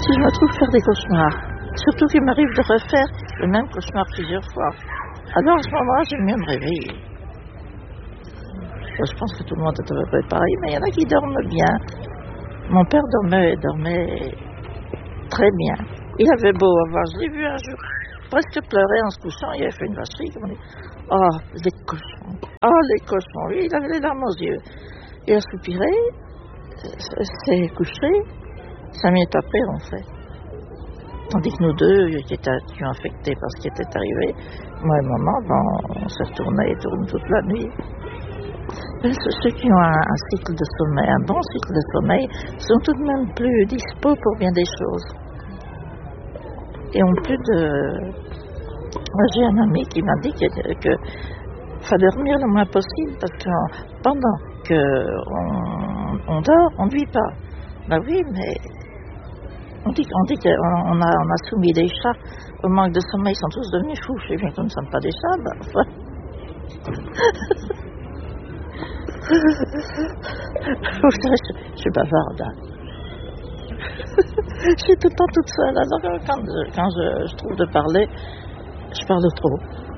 Si je me trouve faire des cauchemars, surtout qu'il m'arrive de refaire le même cauchemar plusieurs fois, alors à ce moment-là, j'aime mieux me réveiller. Je pense que tout le monde est à peu près pareil, mais il y en a qui dorment bien. Mon père dormait très bien. Il avait beau avoir, je l'ai vu un jour, presque pleurer en se couchant, il avait fait une vacherie, comme on dit. Oh, les cochons. Oh, les cochons. Lui, il avait les larmes aux yeux. Il a soupiré, s'est couché, 5 minutes après, on fait. Tandis que nous deux, qui étions affectés par ce qui était arrivé, moi et maman, on se retournait et tourne toute la nuit. Mais ceux qui ont un cycle de sommeil, un bon cycle de sommeil, sont tout de même plus dispos pour bien des choses. Et ont plus de... Moi, j'ai un ami qui m'a dit que faut dormir le moins possible parce que pendant qu'on dort, on ne vit pas. Ben oui, mais on dit qu'on a soumis des chats au manque de sommeil, ils sont tous devenus fous. Je sais bien que nous ne sommes pas des chats, ben enfin. Vous savez, je suis bavarde. Hein. Je suis tout le temps toute seule. Alors quand je trouve de parler, je parle trop.